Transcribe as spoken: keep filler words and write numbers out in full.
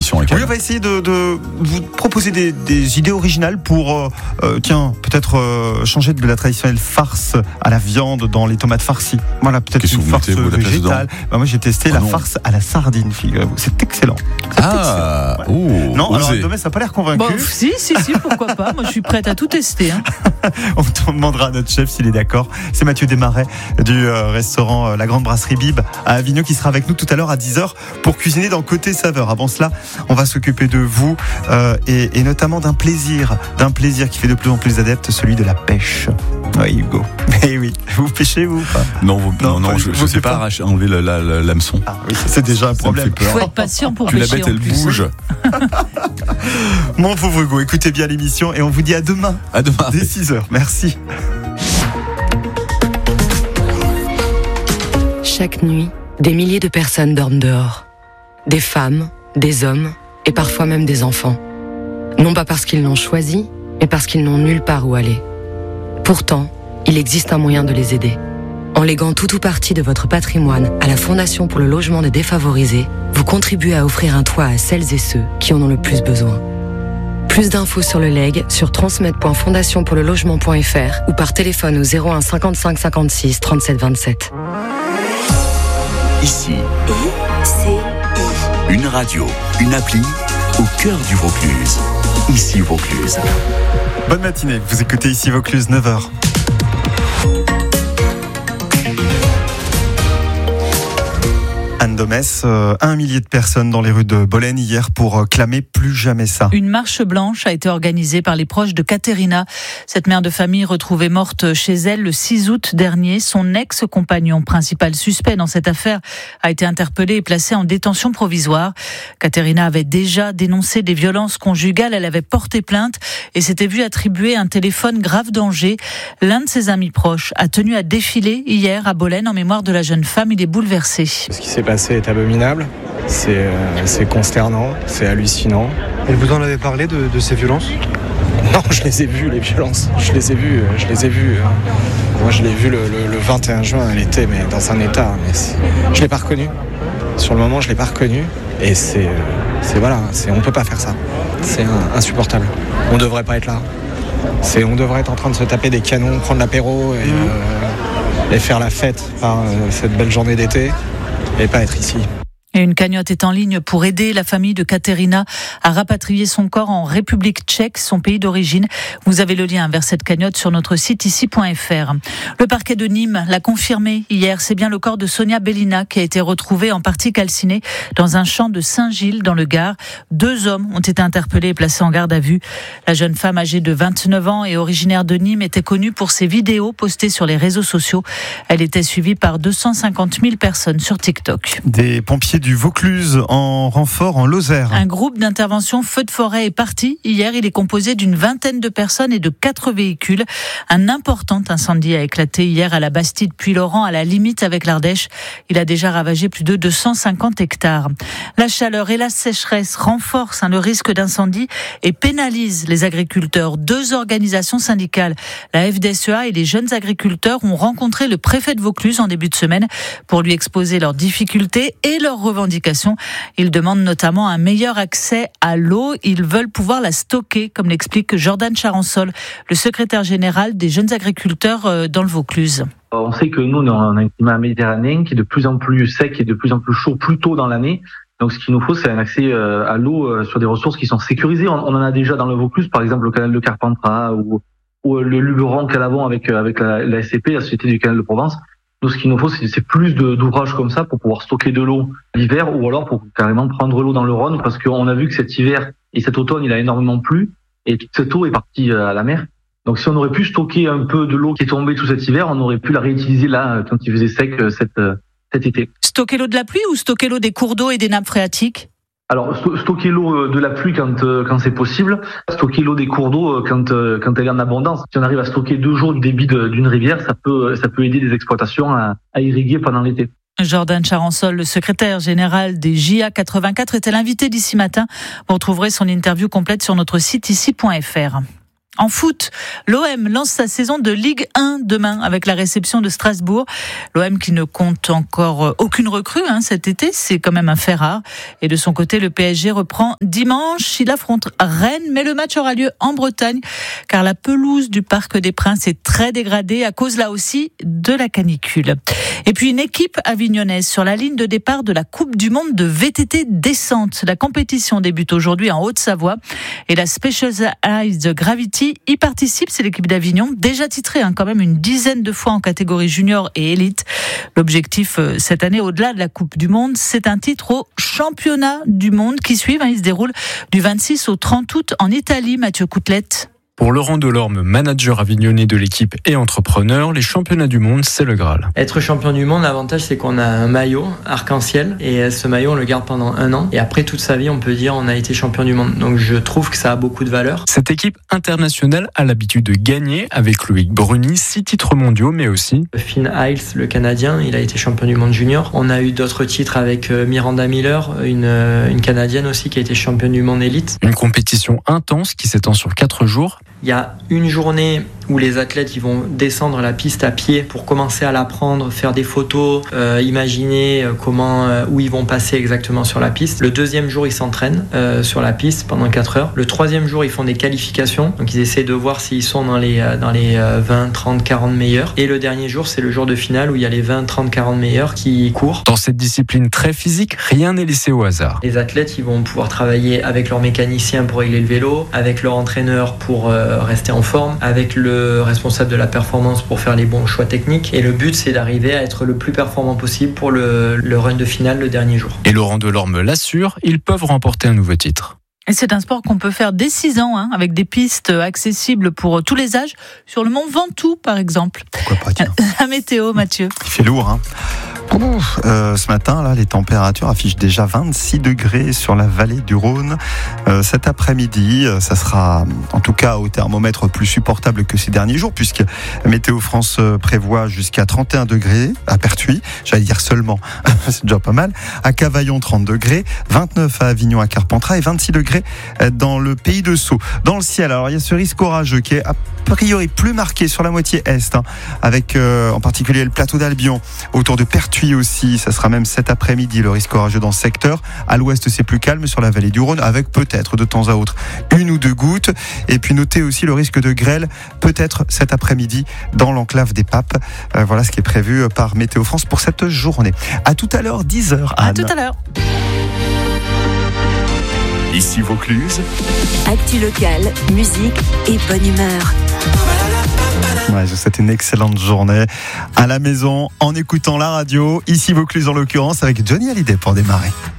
l'émission. Oui, on va essayer de, de vous proposer des, des idées originales pour, euh, euh, tiens, peut-être euh, changer de la traditionnelle farce à la viande dans les tomates farcies. Voilà, peut-être Qu'est-ce une que vous farce mettez, vous, la place végétale. Bah, moi, j'ai testé Oh la non. farce à la sardine, figurez-vous. C'est excellent. C'est Ah, excellent. Ouais. oh, Non, alors osez. Domès n'a pas l'air convaincu. Bon, si, si, si, pourquoi pas. Moi, je suis prête à tout tester. Hein. On demandera à notre chef s'il est d'accord. C'est Mathieu Desmarais du euh, restaurant euh, La Grande Brasserie Bib à Avignon qui sera avec nous tout à l'heure à dix heures pour cuisiner dans Côté Saveur. Avant cela, on va s'occuper de vous euh, et, et notamment d'un plaisir, d'un plaisir qui fait de plus en plus adepte, celui de la pêche. Oui, Hugo. Mais oui, vous pêchez vous ou pas? Non, vous, Non, non, non, pas- je, je vous sais faites pas pas arracher, enlever la- la- la- l'hameçon. Ah oui, ça, c'est déjà un Ça me problème. fait peur. Faut être patient pour Puis la pêcher. bête, en elle plus. bouge. Mon pauvre Hugo, écoutez bien l'émission et on vous dit à demain À demain. dès six heures. Merci. Chaque nuit, des milliers de personnes dorment dehors. Des femmes, des hommes et parfois même des enfants. Non pas parce qu'ils l'ont choisi, mais parce qu'ils n'ont nulle part où aller. Pourtant, il existe un moyen de les aider. En léguant tout ou partie de votre patrimoine à la Fondation pour le logement des défavorisés, vous contribuez à offrir un toit à celles et ceux qui en ont le plus besoin. Plus d'infos sur le legs sur transmettre point fondation pour le logement point f r ou par téléphone au zéro un cinquante-cinq cinquante-six trente-sept vingt-sept. Ici, une radio, une appli au cœur du Vaucluse. Ici Vaucluse. Bonne matinée, vous écoutez ici Vaucluse, neuf heures. Anne Domès, euh, un millier de personnes dans les rues de Bolène hier pour euh, clamer plus jamais ça. Une marche blanche a été organisée par les proches de Katerina. Cette mère de famille retrouvée morte chez elle le six août dernier. Son ex-compagnon, principal suspect dans cette affaire, a été interpellé et placé en détention provisoire. Katerina avait déjà dénoncé des violences conjugales. Elle avait porté plainte et s'était vue attribuer un téléphone grave danger. L'un de ses amis proches a tenu à défiler hier à Bolène en mémoire de la jeune femme. Il est bouleversé. Ce qui s'est passé est abominable, c'est, euh, c'est consternant, c'est hallucinant. Et vous en avez parlé de, de ces violences ? Non, je les ai vues, les violences, je les ai vues, je les ai vues. Moi je l'ai vue le, le, le vingt et un juin, elle était mais dans un état, mais c'est... je ne l'ai pas reconnue. Sur le moment je ne l'ai pas reconnue et c'est, c'est voilà, c'est, on ne peut pas faire ça, c'est un, insupportable. On ne devrait pas être là, c'est, on devrait être en train de se taper des canons, prendre l'apéro et, euh, et faire la fête par euh, cette belle journée d'été. Et pas être ici. Et une cagnotte est en ligne pour aider la famille de Katerina à rapatrier son corps en République tchèque, son pays d'origine. Vous avez le lien vers cette cagnotte sur notre site ici point f r. Le parquet de Nîmes l'a confirmé hier. C'est bien le corps de Sonia Bellina qui a été retrouvé en partie calciné dans un champ de Saint-Gilles dans le Gard. Deux hommes ont été interpellés et placés en garde à vue. La jeune femme âgée de vingt-neuf ans et originaire de Nîmes était connue pour ses vidéos postées sur les réseaux sociaux. Elle était suivie par deux cent cinquante mille personnes sur TikTok. Des pompiers du Vaucluse en renfort en Lozère. Un groupe d'intervention feu de forêt est parti. Hier, il est composé d'une vingtaine de personnes et de quatre véhicules. Un important incendie a éclaté hier à la Bastide Puylaurent, à la limite avec l'Ardèche. Il a déjà ravagé plus de deux cent cinquante hectares. La chaleur et la sécheresse renforcent hein, le risque d'incendie et pénalisent les agriculteurs. Deux organisations syndicales, la F D S E A et les jeunes agriculteurs, ont rencontré le préfet de Vaucluse en début de semaine pour lui exposer leurs difficultés et leurs revendications. Ils demandent notamment un meilleur accès à l'eau. Ils veulent pouvoir la stocker, comme l'explique Jordan Charansol, le secrétaire général des jeunes agriculteurs dans le Vaucluse. On sait que nous, on a un climat méditerranéen qui est de plus en plus sec et de plus en plus chaud plus tôt dans l'année. Donc, ce qu'il nous faut, c'est un accès à l'eau sur des ressources qui sont sécurisées. On en a déjà dans le Vaucluse, par exemple, le canal de Carpentras ou, ou le Luberon-Calavon avec, avec la, la S C P, la Société du canal de Provence. Nous, ce qu'il nous faut, c'est, c'est plus de, d'ouvrages comme ça pour pouvoir stocker de l'eau l'hiver ou alors pour carrément prendre l'eau dans le Rhône parce qu'on a vu que cet hiver et cet automne, il a énormément plu et toute cette eau est partie à la mer. Donc, si on aurait pu stocker un peu de l'eau qui est tombée tout cet hiver, on aurait pu la réutiliser là quand il faisait sec cet, cet été. Stocker l'eau de la pluie ou stocker l'eau des cours d'eau et des nappes phréatiques ? Alors, stocker l'eau de la pluie quand quand c'est possible, stocker l'eau des cours d'eau quand quand elle est en abondance. Si on arrive à stocker deux jours du débit de, d'une rivière, ça peut ça peut aider des exploitations à, à irriguer pendant l'été. Jordan Charansol, le secrétaire général des J A quatre-vingt-quatre, était l'invité d'ici matin. Vous retrouverez son interview complète sur notre site ici point f r. En foot, l'O M lance sa saison de Ligue un demain avec la réception de Strasbourg. L'O M qui ne compte encore aucune recrue hein, cet été, c'est quand même un fait rare. Et de son côté, le P S G reprend dimanche. Il affronte Rennes, mais le match aura lieu en Bretagne car la pelouse du Parc des Princes est très dégradée à cause là aussi de la canicule. Et puis une équipe avignonnaise sur la ligne de départ de la Coupe du Monde de V T T descente. La compétition débute aujourd'hui en Haute-Savoie et la Specialized Gravity y participe. C'est l'équipe d'Avignon, déjà titrée hein, quand même une dizaine de fois en catégorie junior et élite. L'objectif euh, cette année, au-delà de la Coupe du Monde, c'est un titre au championnat du monde qui suit. Hein, il se déroule du vingt-six au trente août en Italie. Mathieu Coutelette. Pour Laurent Delorme, manager avignonné de l'équipe et entrepreneur, les championnats du monde, c'est le Graal. Être champion du monde, l'avantage c'est qu'on a un maillot arc-en-ciel et ce maillot on le garde pendant un an et après toute sa vie on peut dire on a été champion du monde. Donc je trouve que ça a beaucoup de valeur. Cette équipe internationale a l'habitude de gagner avec Loïc Bruni, six titres mondiaux mais aussi... Finn Hiles, le Canadien, il a été champion du monde junior. On a eu d'autres titres avec Miranda Miller, une, une Canadienne aussi qui a été championne du monde élite. Une compétition intense qui s'étend sur quatre jours. Il y a une journée où les athlètes ils vont descendre la piste à pied pour commencer à l'apprendre, faire des photos, euh, imaginer comment, euh, où ils vont passer exactement sur la piste. Le deuxième jour, ils s'entraînent euh, sur la piste pendant quatre heures. Le troisième jour, ils font des qualifications. Donc, ils essaient de voir s'ils sont dans les, euh, dans les euh, vingt, trente, quarante meilleurs. Et le dernier jour, c'est le jour de finale où il y a les vingt, trente, quarante meilleurs qui courent. Dans cette discipline très physique, rien n'est laissé au hasard. Les athlètes, ils vont pouvoir travailler avec leur mécanicien pour régler le vélo, avec leur entraîneur pour euh, rester en forme, avec le responsable de la performance pour faire les bons choix techniques. Et le but, c'est d'arriver à être le plus performant possible pour le, le run de finale le dernier jour. Et Laurent Delorme l'assure, ils peuvent remporter un nouveau titre. Et c'est un sport qu'on peut faire dès six ans, hein, avec des pistes accessibles pour tous les âges, sur le mont Ventoux par exemple. Pourquoi pas, tiens. La météo, Mathieu. Il fait lourd, hein. Ouf, euh, ce matin, là, les températures affichent déjà vingt-six degrés sur la vallée du Rhône. Euh, cet après-midi, ça sera en tout cas au thermomètre plus supportable que ces derniers jours, puisque Météo France prévoit jusqu'à trente et un degrés à Pertuis, j'allais dire seulement, c'est déjà pas mal. À Cavaillon, trente degrés, vingt-neuf à Avignon, à Carpentras et vingt-six degrés dans le pays de Sceaux. Dans le ciel, alors il y a ce risque orageux qui est a priori plus marqué sur la moitié est, hein, avec euh, en particulier le plateau d'Albion, autour de Pertuis aussi, ça sera même cet après-midi le risque orageux dans ce secteur. À l'ouest, c'est plus calme sur la vallée du Rhône, avec peut-être de temps à autre une ou deux gouttes. Et puis notez aussi le risque de grêle, peut-être cet après-midi dans l'enclave des Papes. Euh, voilà ce qui est prévu par Météo France pour cette journée. À tout à l'heure, dix heures. Anne. À tout à l'heure. Ici Vaucluse. Actu locale, musique et bonne humeur. Ouais, je vous souhaite une excellente journée à la maison en écoutant la radio. Ici Vaucluse en l'occurrence avec Johnny Hallyday pour démarrer.